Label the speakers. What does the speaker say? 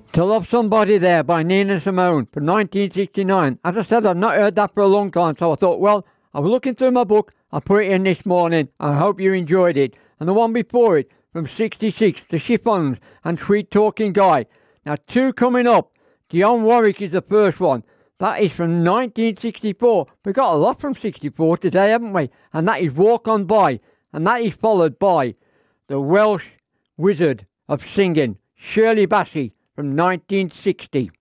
Speaker 1: To Love Somebody There by Nina Simone from 1969. As I said, I've not heard that for a long time, so I thought, well, I was looking through my book, I put it in this morning, and I hope you enjoyed it. And the one before it, from 66, The Chiffons and Sweet Talking Guy. Now, two coming up. Dionne Warwick is the first one. That is from 1964. We've got a lot from 64 today, haven't we? And that is Walk On By. And that is followed by the Welsh Wizard of Singing, Shirley Bassey, from 1960.